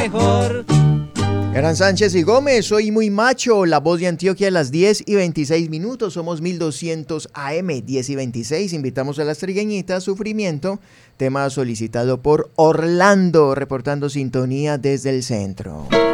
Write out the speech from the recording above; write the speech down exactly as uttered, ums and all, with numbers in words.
mejor. Eran Sánchez y Gómez, soy muy macho, la voz de Antioquia a las diez y veintiséis minutos, somos mil doscientos A M, diez y veintiséis, invitamos a las trigueñitas, Sufrimiento, tema solicitado por Orlando, reportando sintonía desde el centro.